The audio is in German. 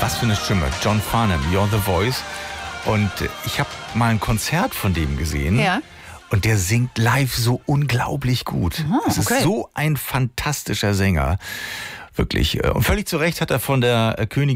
was für eine Stimme. John Farnham, You're the Voice. Und ich habe mal ein Konzert von dem gesehen. Ja. Und der singt live so unglaublich gut. Es ist so ein fantastischer Sänger. Wirklich. Und völlig zu Recht hat er von der Königin